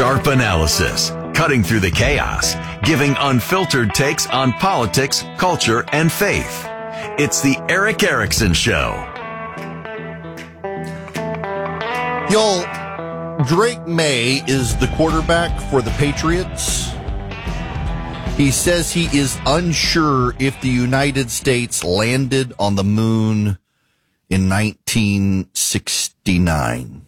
Sharp analysis, cutting through the chaos, giving unfiltered takes on politics, culture, and faith. It's the Erick Erickson Show. Y'all, Drake May is the quarterback for the Patriots. He says he is unsure if the United States landed on the moon in 1969.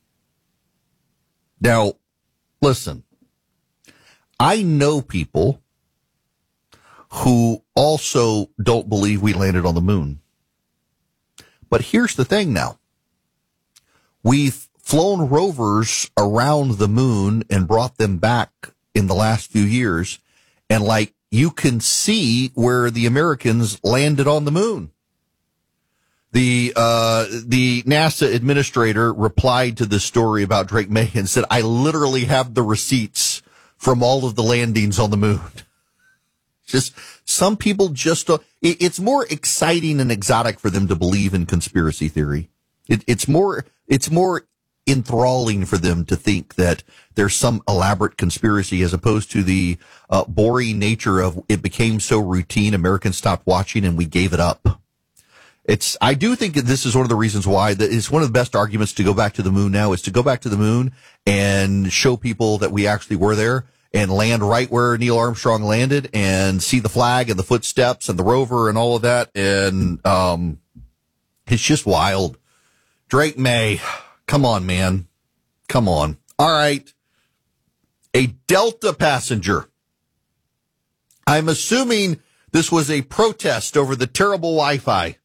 Now, listen, I know people who also don't believe we landed on the moon. But here's the thing now. We've flown rovers around the moon and brought them back in the last few years. And like you can see where the Americans landed on the moon. The NASA administrator replied to this story about Drake May and said, I literally have the receipts from all of the landings on the moon. Just some people just don't. It's more exciting and exotic for them to believe in conspiracy theory. It's more enthralling for them to think that there's some elaborate conspiracy as opposed to the boring nature of it became so routine. Americans stopped watching and we gave it up. I do think that this is one of the reasons why it's one of the best arguments to go back to the moon now is to go back to the moon and show people that we actually were there and land right where Neil Armstrong landed and see the flag and the footsteps and the rover and all of that. And, it's just wild. Drake May, come on, man. Come on. All right. A Delta passenger. I'm assuming this was a protest over the terrible Wi-Fi.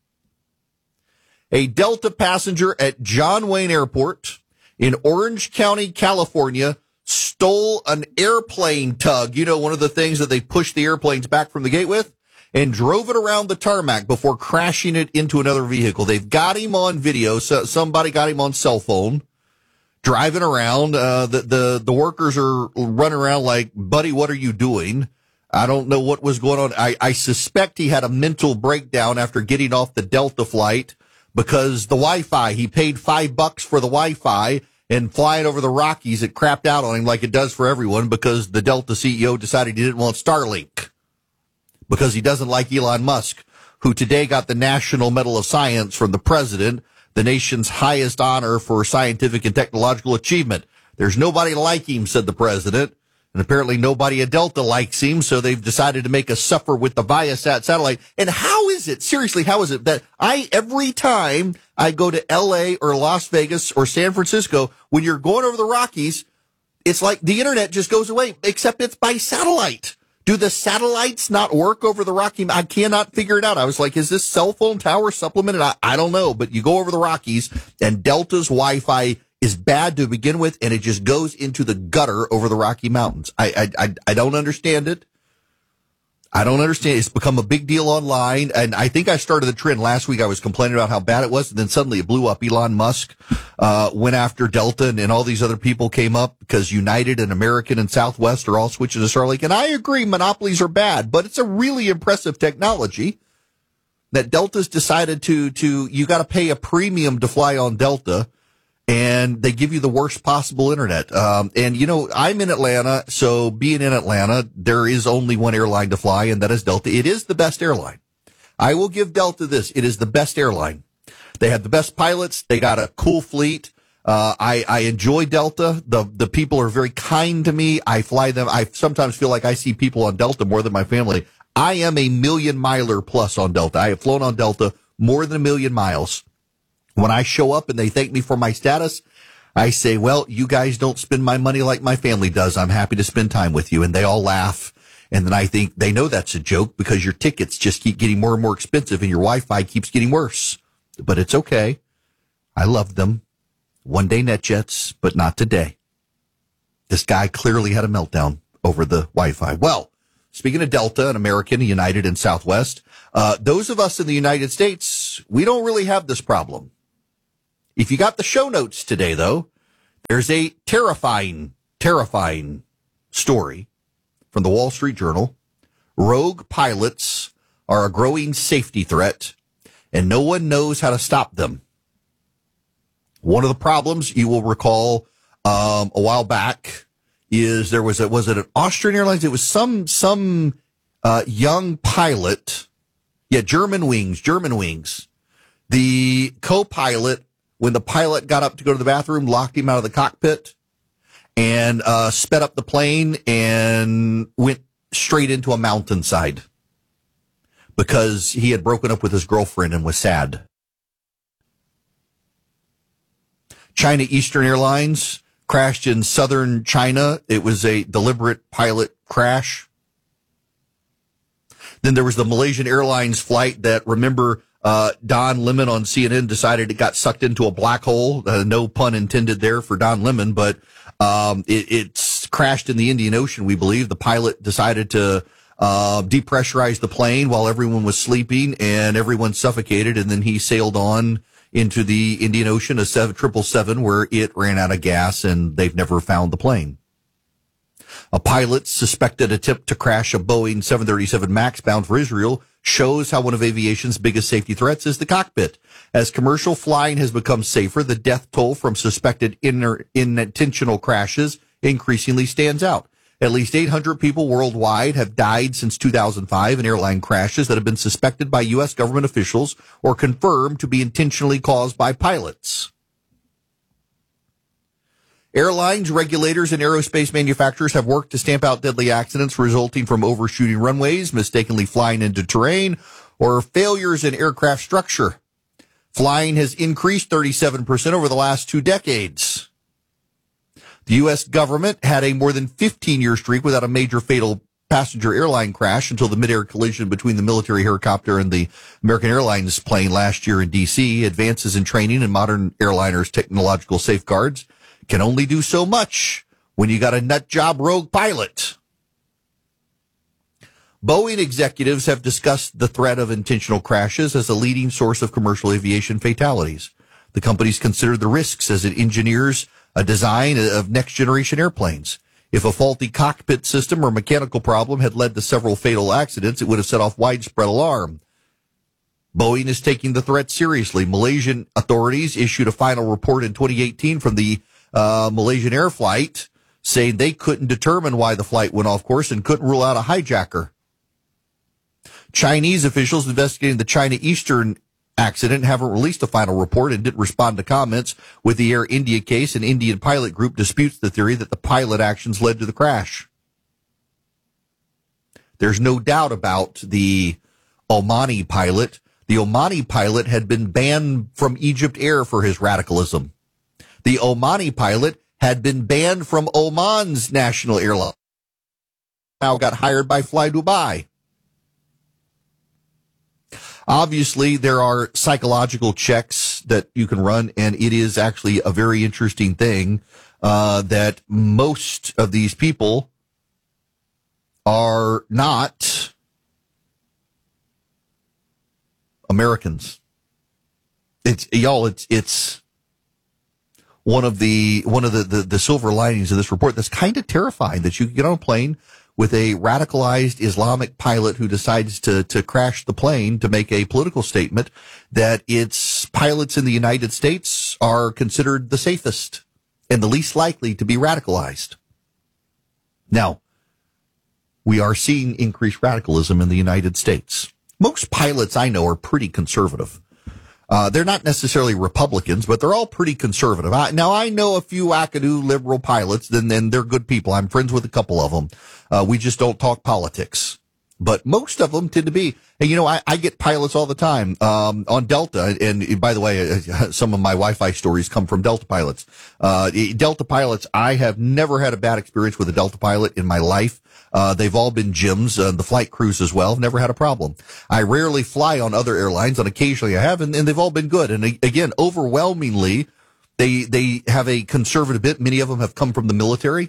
A Delta passenger at John Wayne Airport in Orange County, California, stole an airplane tug, one of the things that they push the airplanes back from the gate with, and drove it around the tarmac before crashing it into another vehicle. They've got him on video. So somebody got him on cell phone driving around. The workers are running around like, buddy, what are you doing? I don't know what was going on. I suspect he had a mental breakdown after getting off the Delta flight because the Wi-Fi, he paid $5 for the Wi-Fi, and flying over the Rockies, it crapped out on him like it does for everyone because the Delta CEO decided he didn't want Starlink because he doesn't like Elon Musk, who today got the National Medal of Science from the president, the nation's highest honor for scientific and technological achievement. There's nobody like him, said the president. And apparently nobody at Delta likes him, so they've decided to make us suffer with the Viasat satellite. And how is it, seriously, how is it that every time I go to LA or Las Vegas or San Francisco, when you're going over the Rockies, it's like the internet just goes away, except it's by satellite. Do the satellites not work over the Rockies? I cannot figure it out. I was like, is this cell phone tower supplemented? I don't know, but you go over the Rockies and Delta's Wi-Fi is bad to begin with, and it just goes into the gutter over the Rocky Mountains. I don't understand it. I don't understand. It's become a big deal online, and I think I started the trend last week. I was complaining about how bad it was, and then suddenly it blew up. Elon Musk went after Delta, and all these other people came up because United and American and Southwest are all switching to Starlink. And I agree, monopolies are bad, but it's a really impressive technology that Delta's decided to you got to pay a premium to fly on Delta. And they give you the worst possible internet. I'm in Atlanta, so being in Atlanta, there is only one airline to fly, and that is Delta. It is the best airline. I will give Delta this. It is the best airline. They have the best pilots. They got a cool fleet. I enjoy Delta. The people are very kind to me. I fly them. I sometimes feel like I see people on Delta more than my family. I am a 1,000,000-miler plus on Delta. I have flown on Delta more than 1,000,000 miles. When I show up and they thank me for my status, I say, well, you guys don't spend my money like my family does. I'm happy to spend time with you. And they all laugh. And then I think they know that's a joke because your tickets just keep getting more and more expensive and your Wi-Fi keeps getting worse. But it's okay. I love them. One day NetJets, but not today. This guy clearly had a meltdown over the Wi-Fi. Well, speaking of Delta and American, United, and Southwest, those of us in the United States, we don't really have this problem. If you got the show notes today, though, there's a terrifying story from the Wall Street Journal. Rogue pilots are a growing safety threat, and no one knows how to stop them. One of the problems, you will recall, a while back, is was it an Austrian Airlines? It was some young pilot. Yeah, German Wings. The co-pilot, when the pilot got up to go to the bathroom, locked him out of the cockpit and sped up the plane and went straight into a mountainside because he had broken up with his girlfriend and was sad. China Eastern Airlines crashed in southern China. It was a deliberate pilot crash. Then there was the Malaysian Airlines flight that, remember, Don Lemon on CNN decided it got sucked into a black hole. No pun intended there for Don Lemon, but it's crashed in the Indian Ocean, we believe. The pilot decided to depressurize the plane while everyone was sleeping, and everyone suffocated, and then he sailed on into the Indian Ocean, a 777, where it ran out of gas, and they've never found the plane. A pilot's suspected attempt to crash a Boeing 737 MAX bound for Israel shows how one of aviation's biggest safety threats is the cockpit. As commercial flying has become safer, the death toll from suspected unintentional crashes increasingly stands out. At least 800 people worldwide have died since 2005 in airline crashes that have been suspected by U.S. government officials or confirmed to be intentionally caused by pilots. Airlines, regulators, and aerospace manufacturers have worked to stamp out deadly accidents resulting from overshooting runways, mistakenly flying into terrain, or failures in aircraft structure. Flying has increased 37% over the last 2 decades. The U.S. government had a more than 15-year streak without a major fatal passenger airline crash until the mid-air collision between the military helicopter and the American Airlines plane last year in D.C. Advances in training and modern airliners' technological safeguards can only do so much when you got a nut job rogue pilot. Boeing executives have discussed the threat of intentional crashes as a leading source of commercial aviation fatalities. The companies consider the risks as it engineers a design of next-generation airplanes. If a faulty cockpit system or mechanical problem had led to several fatal accidents, it would have set off widespread alarm. Boeing is taking the threat seriously. Malaysian authorities issued a final report in 2018 from the Malaysian Air flight saying they couldn't determine why the flight went off course and couldn't rule out a hijacker. Chinese officials investigating the China Eastern accident haven't released a final report and didn't respond to comments with the Air India case. An Indian pilot group disputes the theory that the pilot actions led to the crash. There's no doubt about the Omani pilot. The Omani pilot had been banned from Egypt Air for his radicalism. The Omani pilot had been banned from Oman's national airline. Now got hired by Fly Dubai. Obviously, there are psychological checks that you can run, and it is actually a very interesting thing that most of these people are not Americans. It's one of the silver linings of this report that's kind of terrifying, that you can get on a plane with a radicalized Islamic pilot who decides to crash the plane to make a political statement that its pilots in the United States are considered the safest and the least likely to be radicalized. Now, we are seeing increased radicalism in the United States. Most pilots I know are pretty conservative. They're not necessarily Republicans, but they're all pretty conservative. Now, I know a few wackadoo liberal pilots, and they're good people. I'm friends with a couple of them. We just don't talk politics. But most of them tend to be. And, you know, I get pilots all the time on Delta. And by the way, some of my Wi-Fi stories come from Delta pilots. Delta pilots, I have never had a bad experience with a Delta pilot in my life. They've all been gems, the flight crews as well. Never had a problem. I rarely fly on other airlines, and occasionally I have, and they've all been good. And again, overwhelmingly, they have a conservative bit. Many of them have come from the military.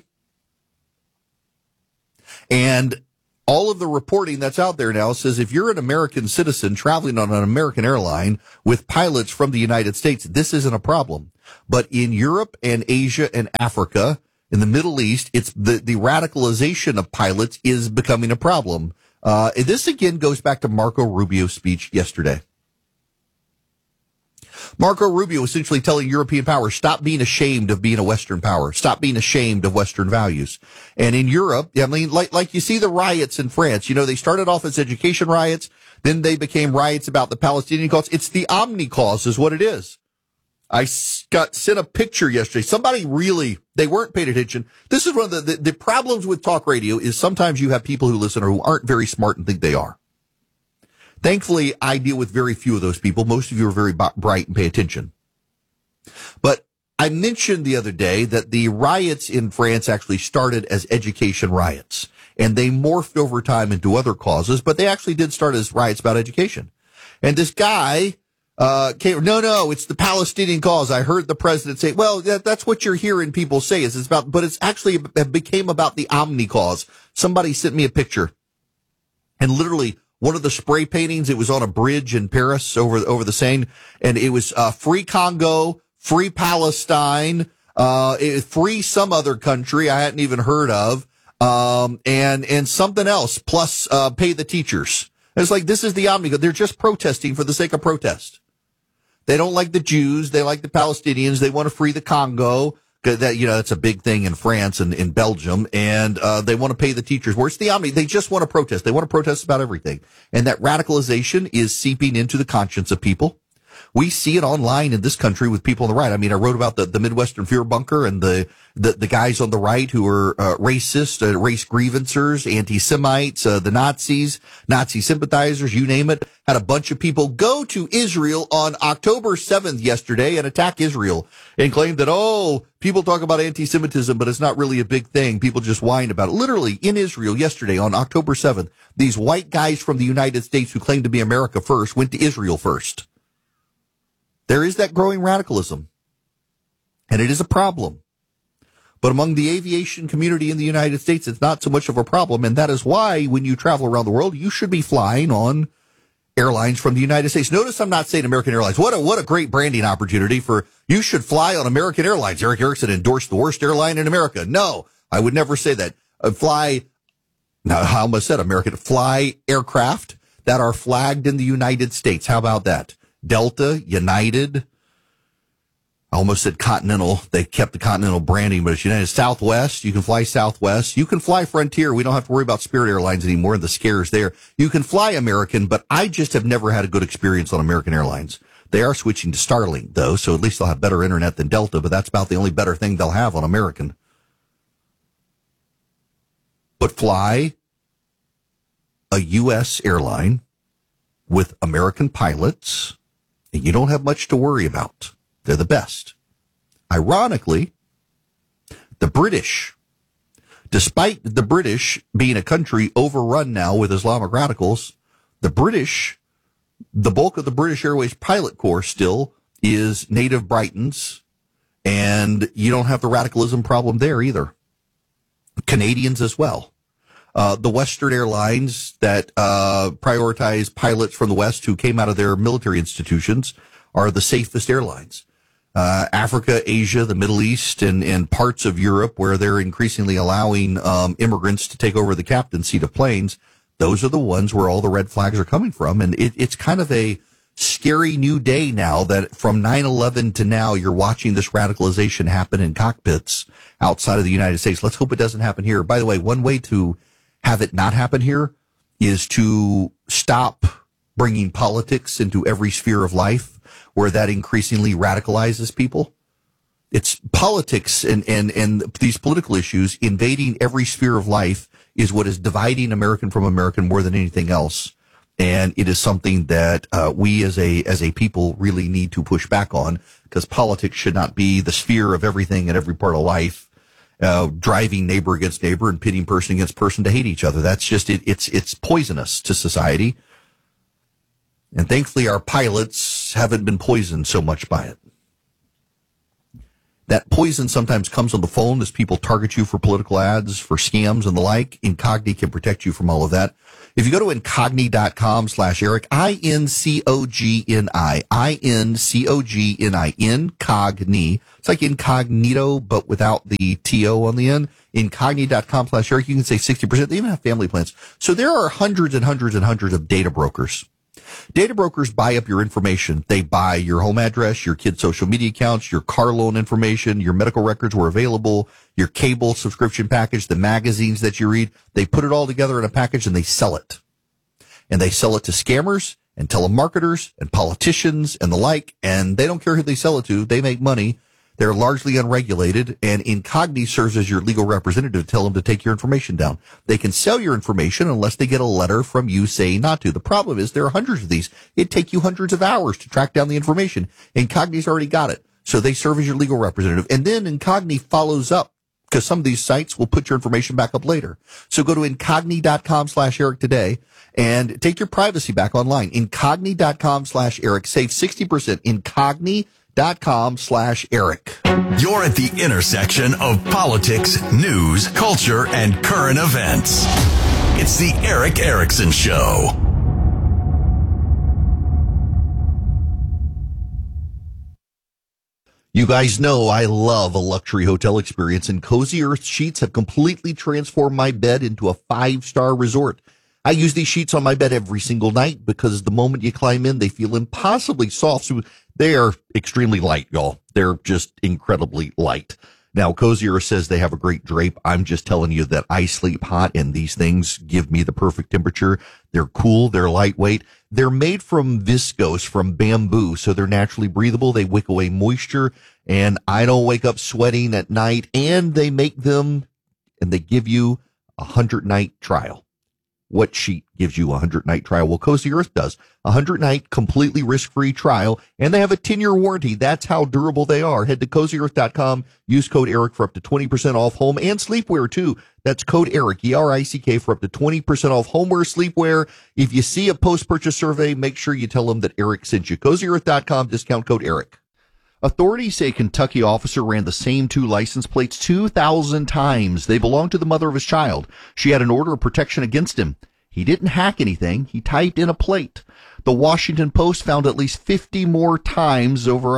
And all of the reporting that's out there now says if you're an American citizen traveling on an American airline with pilots from the United States, this isn't a problem. But in Europe and Asia and Africa, in the Middle East, it's the radicalization of pilots is becoming a problem. This again goes back to Marco Rubio's speech yesterday. Marco Rubio essentially telling European powers, stop being ashamed of being a Western power. Stop being ashamed of Western values. And in Europe, I mean, like you see the riots in France, they started off as education riots. Then they became riots about the Palestinian cause. It's the Omni cause is what it is. I got sent a picture yesterday. Somebody they weren't paying attention. This is one of the problems with talk radio is sometimes you have people who listen or who aren't very smart and think they are. Thankfully, I deal with very few of those people. Most of you are very bright and pay attention. But I mentioned the other day that the riots in France actually started as education riots, and they morphed over time into other causes, but they actually did start as riots about education. And this guy came, no, it's the Palestinian cause. I heard the president say, well, that's what you're hearing people say is it's about, but it's actually it became about the Omni cause. Somebody sent me a picture, and literally one of the spray paintings, it was on a bridge in Paris over the Seine, and it was free Congo, free Palestine, free some other country I hadn't even heard of, and something else, plus pay the teachers. And it's like, this is the Omni. They're just protesting for the sake of protest. They don't like the Jews. They like the Palestinians. They want to free the Congo. That's a big thing in France and in Belgium, and they want to pay the teachers. Where's the Omni? They just want to protest. They want to protest about everything. And that radicalization is seeping into the conscience of people. We see it online in this country with people on the right. I mean, I wrote about the Midwestern Fear Bunker and the guys on the right who are racist, race grievancers, anti-Semites, the Nazis, Nazi sympathizers, you name it. Had a bunch of people go to Israel on October 7th yesterday and attack Israel and claim that, people talk about anti-Semitism, but it's not really a big thing. People just whine about it. Literally in Israel yesterday on October 7th, these white guys from the United States who claim to be America first went to Israel first. There is that growing radicalism, and it is a problem. But among the aviation community in the United States, it's not so much of a problem, and that is why when you travel around the world, you should be flying on airlines from the United States. Notice I'm not saying American Airlines. What a great branding opportunity for you should fly on American Airlines. Eric Erickson endorsed the worst airline in America. No, I would never say that. Fly aircraft that are flagged in the United States. How about that? Delta, United, I almost said Continental. They kept the Continental branding, but it's United. Southwest, you can fly Southwest. You can fly Frontier. We don't have to worry about Spirit Airlines anymore and the scares there. You can fly American, but I just have never had a good experience on American Airlines. They are switching to Starlink, though, so at least they'll have better internet than Delta, but that's about the only better thing they'll have on American. But fly a U.S. airline with American pilots, and you don't have much to worry about. They're the best. Ironically, the British, despite the British being a country overrun now with Islamic radicals, the bulk of the British Airways pilot corps still is native Britons, and you don't have the radicalism problem there either. Canadians as well. The Western airlines that prioritize pilots from the West who came out of their military institutions are the safest airlines. Africa, Asia, the Middle East, and parts of Europe where they're increasingly allowing immigrants to take over the captain's seat of planes, those are the ones where all the red flags are coming from. And it's kind of a scary new day now that from 9/11 to now, you're watching this radicalization happen in cockpits outside of the United States. Let's hope it doesn't happen here. By the way, one way to have it not happen here is to stop bringing politics into every sphere of life where that increasingly radicalizes people. It's politics and these political issues invading every sphere of life is what is dividing American from American more than anything else. And it is something that we as a people really need to push back on, because politics should not be the sphere of everything in every part of life. Driving neighbor against neighbor and pitting person against person to hate each other. That's just it. It's poisonous to society. And thankfully our pilots haven't been poisoned so much by it. That poison sometimes comes on the phone as people target you for political ads, for scams and the like. Incogni can protect you from all of that. If you go to incogni.com/Eric, INCOGNI, Incogni. It's like incognito, but without the TO on the end. Incogni.com/Eric. You can save 60%. They even have family plans. So there are hundreds and hundreds and hundreds of data brokers Data brokers buy up your information. They buy your home address, your kids' social media accounts, your car loan information, your medical records were available, your cable subscription package, the magazines that you read. They put it all together in a package and they sell it. And they sell it to scammers and telemarketers and politicians and the like, and they don't care who they sell it to. They make money. They're largely unregulated, and Incogni serves as your legal representative to tell them to take your information down. They can sell your information unless they get a letter from you saying not to. The problem is there are hundreds of these. It'd take you hundreds of hours to track down the information. Incogni's already got it, so they serve as your legal representative. And then Incogni follows up, because some of these sites will put your information back up later. So go to Incogni.com/Eric today and take your privacy back online. Incogni.com/Eric. Save 60%. Incogni.com/Eric. You're at the intersection of politics, news, culture, and current events. It's the Eric Erickson Show. You guys know I love a luxury hotel experience, and Cozy Earth sheets have completely transformed my bed into a 5-star resort. I use these sheets on my bed every single night because the moment you climb in, they feel impossibly soft. So they are extremely light, y'all. They're just incredibly light. Now, Cozy Earth says they have a great drape. I'm just telling you that I sleep hot, and these things give me the perfect temperature. They're cool. They're lightweight. They're made from viscose, from bamboo, so they're naturally breathable. They wick away moisture, and I don't wake up sweating at night. And they make them, and they give you a 100-night trial. What sheet gives you a 100-night trial? Well, Cozy Earth does. A 100-night completely risk-free trial, and they have a 10-year warranty. That's how durable they are. Head to CozyEarth.com. Use code ERIC for up to 20% off home and sleepwear, too. That's code ERIC, E-R-I-C-K, for up to 20% off homeware, sleepwear. If you see a post-purchase survey, make sure you tell them that Eric sent you. CozyEarth.com, discount code ERIC. Authorities say a Kentucky officer ran the same 2 license plates 2,000 times. They belonged to the mother of his child. She had an order of protection against him. He didn't hack anything. He typed in a plate. The Washington Post found at least 50 more times, over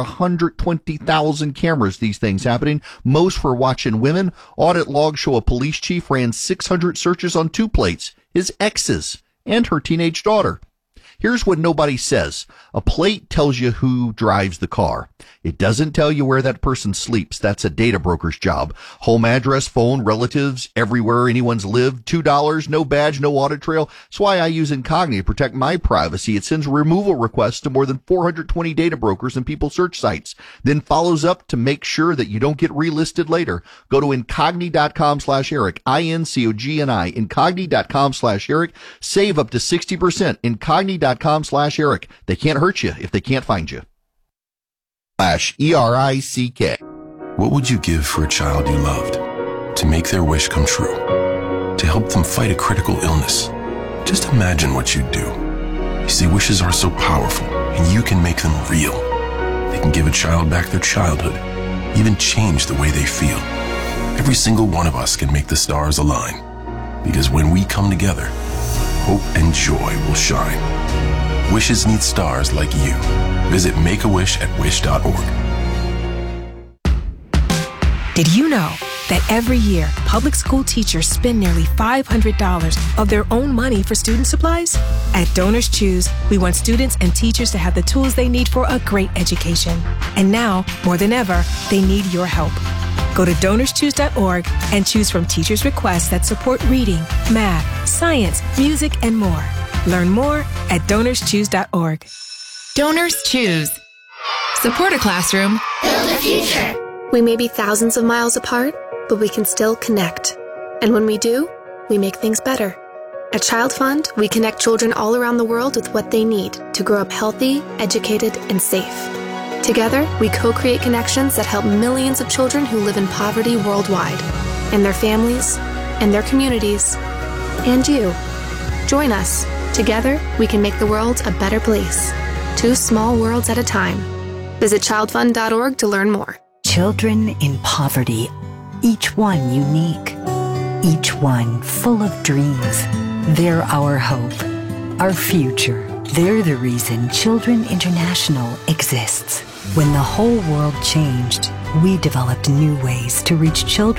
120,000 cameras, these things happening, most for watching women. Audit logs show a police chief ran 600 searches on 2 plates, his ex's and her teenage daughter. Here's what nobody says. A plate tells you who drives the car. It doesn't tell you where that person sleeps. That's a data broker's job. Home address, phone, relatives, everywhere anyone's lived. $2, no badge, no audit trail. That's why I use Incogni to protect my privacy. It sends removal requests to more than 420 data brokers and people search sites, then follows up to make sure that you don't get relisted later. Go to Incogni.com/Eric, INCOGNI, Incogni.com/Eric. Save up to 60%. Incogni.com/Eric. They can't hurt you if they can't find you. ERICK. What would you give for a child you loved? To make their wish come true? To help them fight a critical illness? Just imagine what you'd do. You see, wishes are so powerful, and you can make them real. They can give a child back their childhood, even change the way they feel. Every single one of us can make the stars align, because when we come together, hope and joy will shine. Wishes need stars like you. Visit Make-A-Wish at wish.org. Did you know that every year, public school teachers spend nearly $500 of their own money for student supplies? At Donors Choose, we want students and teachers to have the tools they need for a great education. And now, more than ever, they need your help. Go to DonorsChoose.org and choose from teachers' requests that support reading, math, science, music, and more. Learn more at DonorsChoose.org. Donors Choose. Support a classroom. Build a future. We may be thousands of miles apart, but we can still connect. And when we do, we make things better. At Child Fund, we connect children all around the world with what they need to grow up healthy, educated, and safe. Together, we co-create connections that help millions of children who live in poverty worldwide, and their families, and their communities, and you. Join us. Together, we can make the world a better place. 2 small worlds at a time. Visit childfund.org to learn more. Children in poverty, each one unique, each one full of dreams. They're our hope, our future. They're the reason Children International exists. When the whole world changed, we developed new ways to reach children